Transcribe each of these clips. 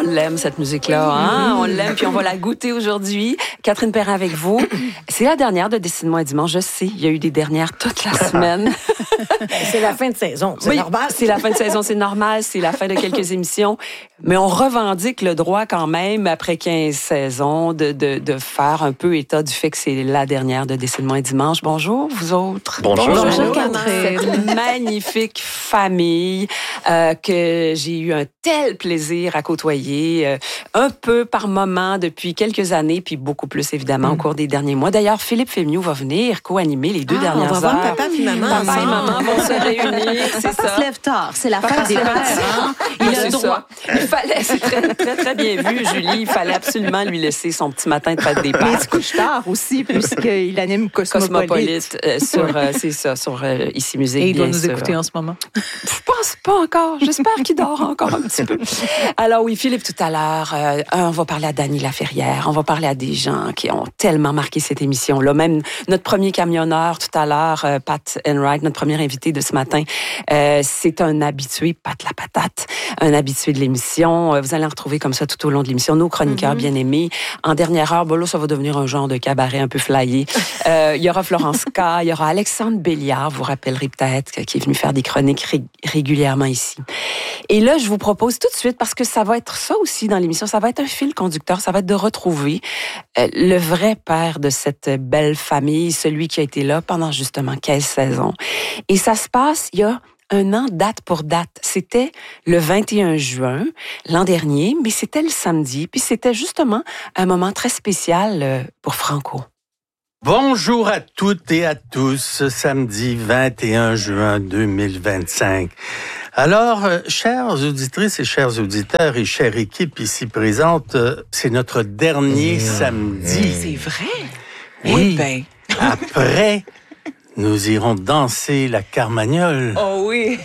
l'aime, cette musique-là. Hein? On l'aime, puis on va la goûter aujourd'hui. Catherine Perrin avec vous. C'est la dernière de Dessine-moi un dimanche. Je sais, il y a eu des dernières toute la semaine. C'est la fin de saison, c'est normal. C'est la fin de saison, c'est normal. C'est la fin de quelques émissions. Mais on revendique le droit quand même, après 15 saisons, de faire un peu état du fait que c'est la dernière de Dessine-moi un dimanche. Bonjour, vous autres. Bonjour. Cette magnifique famille que j'ai eu un tel plaisir à côtoyer, un peu par moment depuis quelques années, puis beaucoup plus évidemment au cours des derniers mois. D'ailleurs, Philippe Fémieux va venir co-animer les 2 dernières heures. On va voir papa puis maman. Papa et maman vont se réunir, c'est ça. Se lève tard, c'est la fête des pères. Hein? Il a le droit. Il fallait, c'est très, très, très bien vu, Julie. Il fallait absolument lui laisser son petit matin de fête des pères. Mais il se couche tard aussi, puisqu'il anime Cosmopolite. C'est ça, sur Ici Musique. Et il doit nous écouter en ce moment. Je pense pas encore. J'espère qu'il dort encore un petit peu. Alors oui, Philippe, tout à l'heure, on va parler à Dany Laferrière. On va parler à des gens qui ont tellement marqué cette émission-là. Même notre premier camionneur tout à l'heure, Pat Enright, notre premier invité de ce matin, c'est un habitué, Pat la patate, un habitué de l'émission. Vous allez en retrouver comme ça tout au long de l'émission. Nos chroniqueurs bien-aimés. En dernière heure, là, ça va devenir un genre de cabaret un peu flyé. Il y aura Florence K, il y aura Alexandre Béliard, vous rappellerez peut-être, qui est venu faire des chroniques régulièrement ici. Et là, je vous propose tout de suite, parce que ça va être ça aussi dans l'émission, ça va être un fil conducteur, ça va être de retrouver le vrai père de cette belle famille, celui qui a été là pendant justement 15 saisons. Et ça se passe, il y a un an, date pour date. C'était le 21 juin l'an dernier, mais c'était le samedi, puis c'était justement un moment très spécial pour Franco. Bonjour à toutes et à tous, ce samedi 21 juin 2025. Alors, chères auditrices et chers auditeurs et chère équipe ici présente, c'est notre dernier samedi. C'est vrai? Oui, après, nous irons danser la Carmagnole. Oh oui!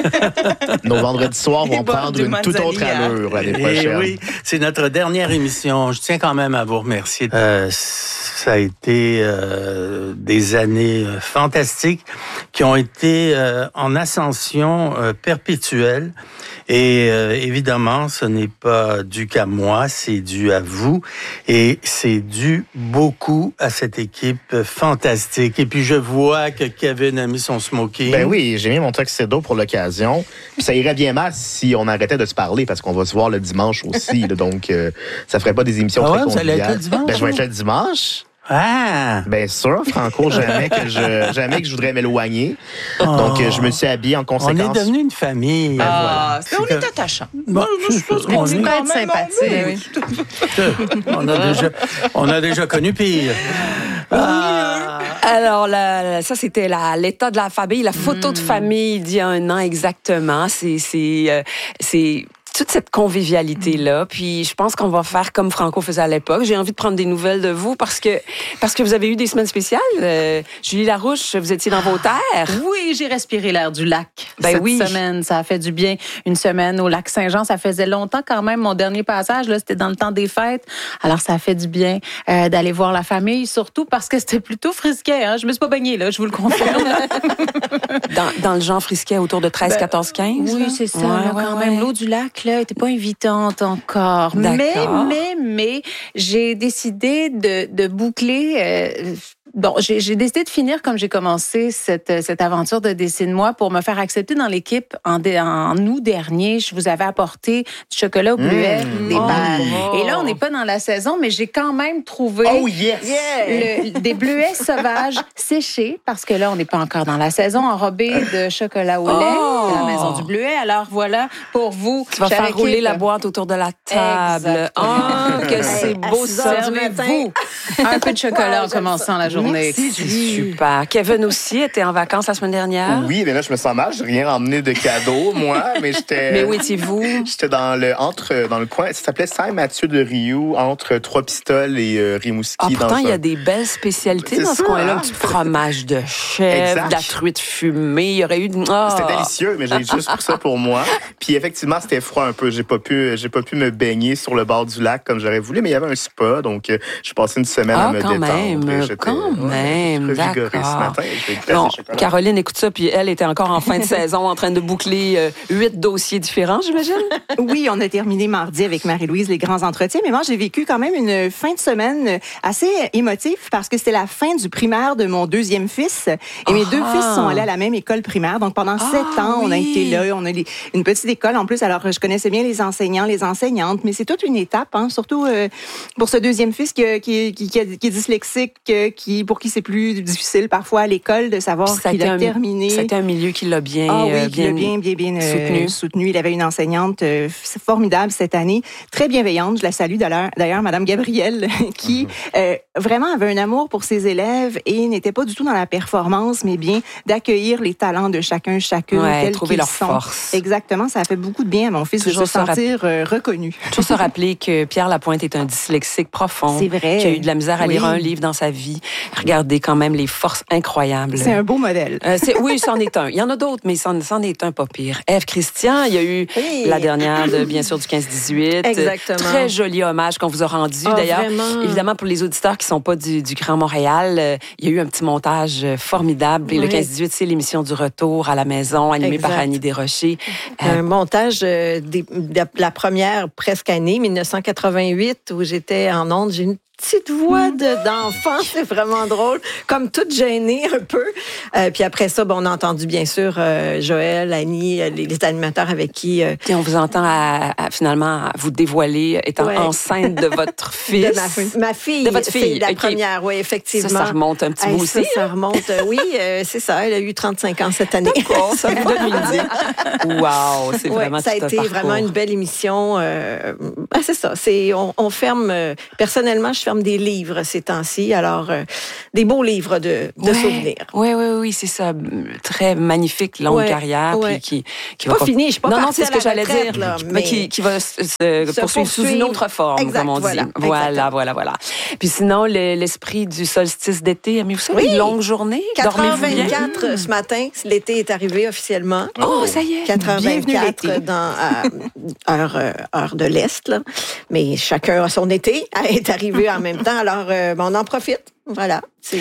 Nos vendredis soirs vont prendre une toute autre allure l'année prochaine. Oui, c'est notre dernière émission. Je tiens quand même à vous remercier. Ça a été des années fantastiques qui ont été en ascension perpétuelle. Et évidemment, ce n'est pas dû qu'à moi, c'est dû à vous. Et c'est dû beaucoup à cette équipe fantastique. Et puis, je vois que Kevin a mis son smoking. Ben oui, j'ai mis mon tuxedo pour l'occasion. Puis ça irait bien mal si on arrêtait de se parler, parce qu'on va se voir le dimanche aussi. Là, donc, ça ferait pas des émissions très conviviales. Vous allez être le dimanche? Ben, je vais être le dimanche. Ah! Bien sûr, Franco, jamais que je voudrais m'éloigner. Donc, je me suis habillé en conséquence. On est devenu une famille. Ah, on est attachant. Bon, On est être sympathique. On a déjà connu pire. Alors, ça, c'était l'état de la famille, la photo de famille d'il y a un an exactement. C'est toute cette convivialité-là. Puis je pense qu'on va faire comme Franco faisait à l'époque. J'ai envie de prendre des nouvelles de vous parce que vous avez eu des semaines spéciales. Julie Larouche, vous étiez dans vos terres. Oui, j'ai respiré l'air du lac cette semaine. Ça a fait du bien. Une semaine au lac Saint-Jean, ça faisait longtemps quand même. Mon dernier passage, là, c'était dans le temps des fêtes. Alors, ça a fait du bien d'aller voir la famille, surtout parce que c'était plutôt frisquet. Hein? Je me suis pas baignée, là, je vous le confirme. dans le genre frisquet autour de 13, 14, 15? Oui, c'est ça. Quand même, l'eau du lac, là, était pas invitante encore. D'accord. Mais j'ai décidé de boucler... j'ai décidé de finir comme j'ai commencé cette aventure de Dessine-moi pour me faire accepter dans l'équipe. En août dernier, je vous avais apporté du chocolat au bleuet, des balles. Et là, on n'est pas dans la saison, mais j'ai quand même trouvé des bleuets sauvages séchés, parce que là, on n'est pas encore dans la saison, enrobés de chocolat au lait. C'est la maison du bleuet. Alors voilà, pour vous, tu vas faire rouler la boîte autour de la table. Que c'est beau ça. Servez-vous un peu de chocolat en commençant la journée. Super. Kevin aussi était en vacances la semaine dernière. Oui, mais là, je me sens mal. Je n'ai rien emmené de cadeau, moi, mais j'étais... Mais où étiez-vous? J'étais dans le coin, ça s'appelait Saint-Mathieu-de-Riou, entre Trois-Pistoles et Rimouski. Pourtant, il y a des belles spécialités dans ce coin-là. Un petit fromage de chèvre, de la truite fumée. Il y aurait eu... C'était délicieux, mais j'ai juste pris ça pour moi. Puis effectivement, c'était froid un peu. J'ai pas pu me baigner sur le bord du lac comme j'aurais voulu, mais il y avait un spa, donc j'ai passé une semaine à me détendre. Quand même, Revigoré d'accord. ce matin. Je vais être Bon, chocolat. Caroline écoute ça, puis elle était encore en fin de saison en train de boucler 8 dossiers différents, j'imagine? Oui, on a terminé mardi avec Marie-Louise les grands entretiens, mais moi, j'ai vécu quand même une fin de semaine assez émotive parce que c'était la fin du primaire de mon deuxième fils. Et mes deux fils sont allés à la même école primaire. Donc, pendant 7 ans, on a été là. On a une petite école. En plus, alors, je connaissais bien les enseignants, les enseignantes, mais c'est toute une étape, hein, surtout pour ce deuxième fils qui est dyslexique, pour qui c'est plus difficile parfois à l'école de savoir qu'il a terminé. C'était un milieu qui l'a bien, soutenu. Il avait une enseignante formidable cette année, très bienveillante. Je la salue d'ailleurs, Madame Gabrielle, qui vraiment avait un amour pour ses élèves et n'était pas du tout dans la performance, mais bien d'accueillir les talents de chacune, tels trouver qu'ils leur sont. Force. Exactement, ça a fait beaucoup de bien à mon fils de se sentir reconnu. Toujours se rappeler que Pierre Lapointe est un dyslexique profond. C'est vrai. Qui a eu de la misère à lire un livre dans sa vie. Regardez quand même les forces incroyables. C'est un beau modèle. Oui, c'en est un. Il y en a d'autres, mais c'en est un pas pire. Ève Christian, il y a eu la dernière, bien sûr, du 15-18. Exactement. Très joli hommage qu'on vous a rendu. D'ailleurs, vraiment. Évidemment, pour les auditeurs qui ne sont pas du Grand Montréal, il y a eu un petit montage formidable. Et le 15-18, c'est l'émission du retour à la maison, animée par Annie Desrochers. Un montage de la première presque année, 1988, où j'étais en ondes. J'ai une petite voix d'enfant, c'est vraiment drôle, comme toute gênée un peu. Puis après ça, on a entendu bien sûr Joël, Annie, les animateurs avec qui... Et on vous entend finalement vous dévoiler étant enceinte de votre fils. De ma fille. De votre fille. C'est la première, oui, effectivement. Ça remonte un petit bout aussi. Ça remonte, oui, c'est ça. Elle a eu 35 ans cette année. D'accord, ça vous donne une idée. Wow, c'est vraiment ça a été vraiment une belle émission. C'est ça. On ferme... personnellement, je ferme des livres ces temps-ci. Alors, des beaux livres de souvenirs. Oui, c'est ça. Très magnifique, longue carrière. Puis qui va pas fini, je suis pas Non, partie c'est ce que j'allais retraite, dire. là, mais qui va se poursuivre sous une autre forme, comme on dit. Voilà. Puis sinon, l'esprit du solstice d'été, aimez-vous ça? Les longues journées? 4h24 ce matin, l'été est arrivé officiellement. Oh, ça y est! 4h24 dans heure de l'Est. Là. Mais chacun a son été, est arrivé en même temps. Alors, on en profite. Voilà.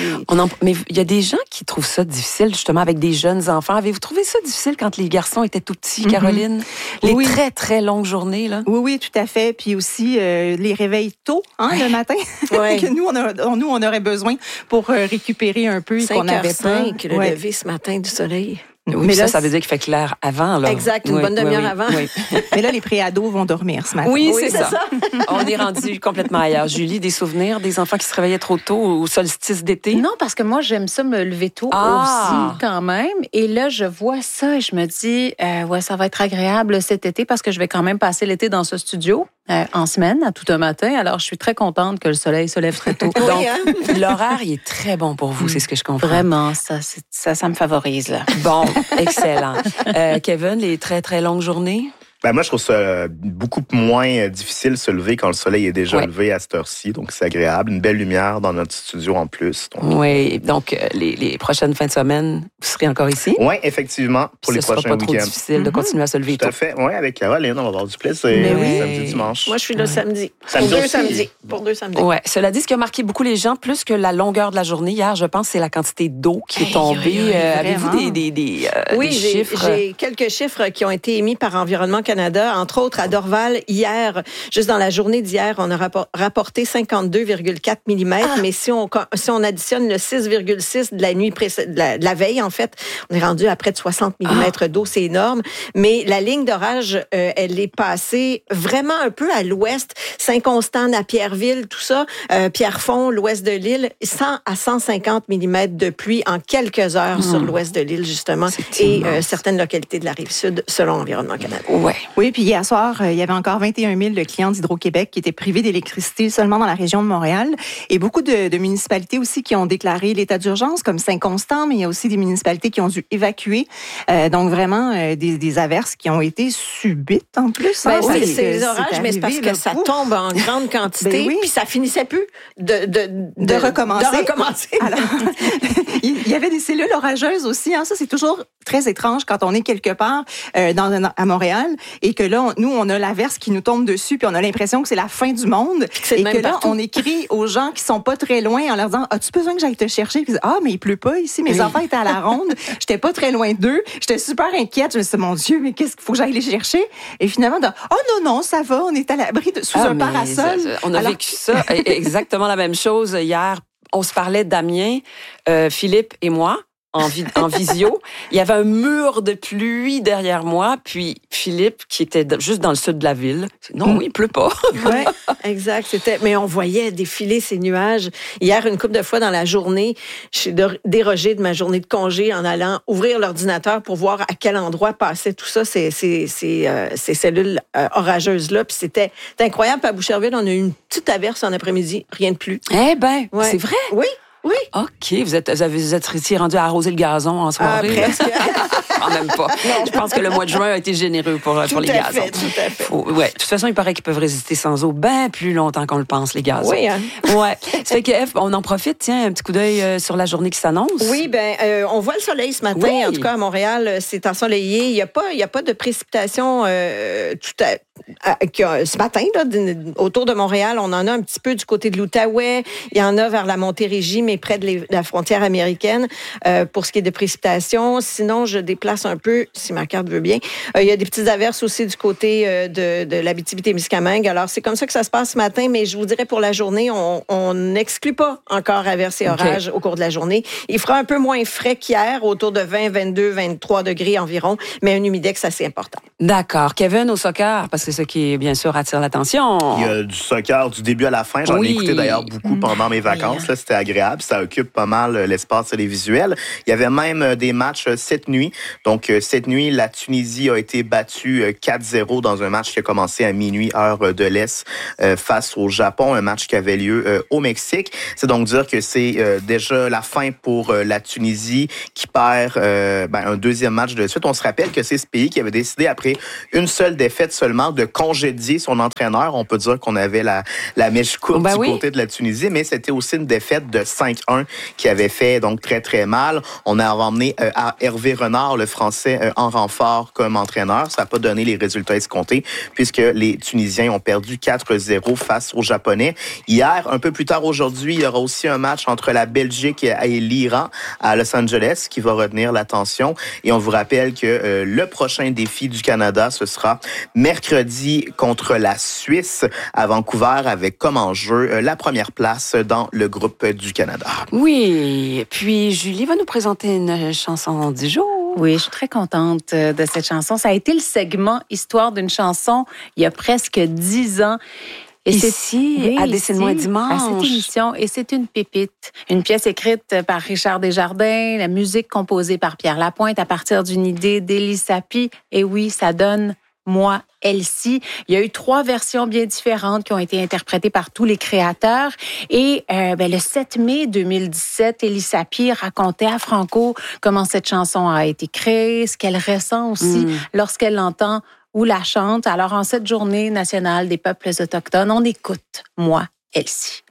Mais il y a des gens qui trouvent ça difficile, justement, avec des jeunes enfants. Avez-vous trouvé ça difficile quand les garçons étaient tout petits, Caroline? Les très, très longues journées, là? Oui, tout à fait. Puis aussi, les réveils tôt, le matin, que nous, on aurait besoin pour récupérer un peu. 5h05, le lever ce matin du soleil. Oui, mais là, ça veut dire qu'il fait clair avant. Là. Exact, une bonne demi-heure avant. Oui. Mais là, les préados vont dormir ce matin. Oui, c'est ça. On est rendu complètement ailleurs. Julie, des souvenirs des enfants qui se réveillaient trop tôt au solstice d'été? Non, parce que moi, j'aime ça me lever tôt aussi, quand même. Et là, je vois ça et je me dis, ça va être agréable cet été parce que je vais quand même passer l'été dans ce studio. En semaine, à tout un matin. Alors, je suis très contente que le soleil se lève très tôt. Donc, l'horaire, il est très bon pour vous, c'est ce que je comprends. Vraiment, ça me favorise, là. Bon, excellent. Kevin, les très, très longues journées? Moi, je trouve ça beaucoup moins difficile de se lever quand le soleil est déjà levé à cette heure-ci. Donc, c'est agréable. Une belle lumière dans notre studio en plus. Donc les prochaines fins de semaine, vous serez encore ici? Oui, effectivement, pour les prochains week-ends. Ce sera pas trop difficile de continuer à se lever tôt. Tout à fait. Oui, avec Caroline, on va avoir du plaisir. Samedi, dimanche. Moi, je suis là samedi. Pour deux samedis. Ouais. Cela dit, ce qui a marqué beaucoup les gens, plus que la longueur de la journée hier, je pense, c'est la quantité d'eau qui est tombée. Avez-vous des chiffres? J'ai quelques chiffres qui ont été émis par Environnement Canada, entre autres à Dorval hier, juste dans la journée d'hier, on a rapporté 52,4 mm, mais si on additionne le 6,6 de la nuit de la veille, en fait, on est rendu à près de 60 mm d'eau, c'est énorme, mais la ligne d'orage, elle est passée vraiment un peu à l'ouest, Saint-Constant, Napierville, tout ça, Pierrefonds, l'ouest de l'île, 100 à 150 mm de pluie en quelques heures sur l'ouest de l'île, justement, et certaines localités de la Rive-Sud, selon Environnement Canada. Oui, puis hier soir, il y avait encore 21 000 clients d'Hydro-Québec qui étaient privés d'électricité seulement dans la région de Montréal. Et beaucoup de municipalités aussi qui ont déclaré l'état d'urgence, comme Saint-Constant, mais il y a aussi des municipalités qui ont dû évacuer. Donc vraiment, des averses qui ont été subites en plus. C'est les orages, mais c'est parce que ça tombe en grande quantité, puis ça finissait plus de recommencer. Alors, il y avait des cellules orageuses aussi. Ça, c'est toujours très étrange quand on est quelque part à Montréal. et que là, nous, on a l'averse qui nous tombe dessus, puis on a l'impression que c'est la fin du monde. Et que là, on écrit aux gens qui sont pas très loin en leur disant, as-tu besoin que j'aille te chercher? Puis, mais il pleut pas ici. Mes enfants étaient à la ronde. J'étais pas très loin d'eux. J'étais super inquiète. Je me suis dit, mon Dieu, mais qu'est-ce qu'il faut que j'aille les chercher? Et finalement, non, ça va. On est à l'abri sous un parasol. On a vécu ça. Exactement la même chose hier. On se parlait, Damien, Philippe et moi. En visio. Il y avait un mur de pluie derrière moi, puis Philippe, qui était juste dans le sud de la ville, non, il pleut pas. Oui, exact. Mais on voyait défiler ces nuages. Hier, une couple de fois dans la journée, j'ai dérogé de ma journée de congé en allant ouvrir l'ordinateur pour voir à quel endroit passait tout ça, ces cellules orageuses-là. Puis c'était incroyable. À Boucherville, on a eu une petite averse en après-midi, rien de plus. Eh ben, c'est vrai? Oui. Oui. OK. Vous êtes ici rendu à arroser le gazon en soirée. Presque. Quand même pas. Non. Je pense que le mois de juin a été généreux pour les gazons. Tout à fait. De toute façon, il paraît qu'ils peuvent résister sans eau bien plus longtemps qu'on le pense, les gazons. Oui, hein? Ouais. Ça fait que, on en profite, tiens, un petit coup d'œil sur la journée qui s'annonce. Oui, on voit le soleil ce matin. Oui. En tout cas, à Montréal, c'est ensoleillé. Il y a pas de précipitation ce matin, là, autour de Montréal. On en a un petit peu du côté de l'Outaouais. Il y en a vers la Montérégie, mais près de la frontière américaine, pour ce qui est de précipitations. Sinon, je déplace un peu, si ma carte veut bien. Il y a des petites averses aussi du côté de l'Abitibi-Témiscamingue. Alors, c'est comme ça que ça se passe ce matin, mais je vous dirais pour la journée, on n'exclut pas encore averses et orages au cours de la journée. Il fera un peu moins frais qu'hier, autour de 20, 22, 23 degrés environ, mais un humidex assez important. D'accord. Kevin, au soccer, parce que c'est ce qui, bien sûr, attire l'attention. Il y a du soccer du début à la fin. J'en ai écouté d'ailleurs beaucoup pendant mes vacances. Là, c'était agréable. Ça occupe pas mal l'espace télévisuel. Il y avait même des matchs cette nuit. Donc, cette nuit, la Tunisie a été battue 4-0 dans un match qui a commencé à minuit, heure de l'Est, face au Japon. Un match qui avait lieu au Mexique. C'est donc dire que c'est déjà la fin pour la Tunisie qui perd un deuxième match de suite. On se rappelle que c'est ce pays qui avait décidé, après une seule défaite seulement, de congédier son entraîneur. On peut dire qu'on avait la mèche courte du côté de la Tunisie, mais c'était aussi une défaite de 5-1 qui avait fait donc très, très mal. On a emmené à Hervé Renard, le Français, en renfort comme entraîneur. Ça n'a pas donné les résultats escomptés puisque les Tunisiens ont perdu 4-0 face aux Japonais. Hier, un peu plus tard aujourd'hui, il y aura aussi un match entre la Belgique et l'Iran à Los Angeles qui va retenir l'attention. Et on vous rappelle que le prochain défi du Canada, ce sera mercredi contre la Suisse à Vancouver avec comme enjeu la première place dans le groupe du Canada. Oui, puis Julie va nous présenter une chanson du jour. Oui, je suis très contente de cette chanson. Ça a été le segment Histoire d'une chanson il y a presque 10 ans. Et ici, à Dessine-moi dimanche. À cette émission. Et c'est une pépite. Une pièce écrite par Richard Desjardins, la musique composée par Pierre Lapointe à partir d'une idée d'Élie Sapi. Et oui, ça donne Moi, Elsie. Il y a eu 3 versions bien différentes qui ont été interprétées par tous les créateurs. Et le 7 mai 2017, Élie Sapi racontait à Franco comment cette chanson a été créée, ce qu'elle ressent aussi lorsqu'elle l'entend ou la chante. Alors, en cette journée nationale des peuples autochtones, on écoute Moi, Elsie.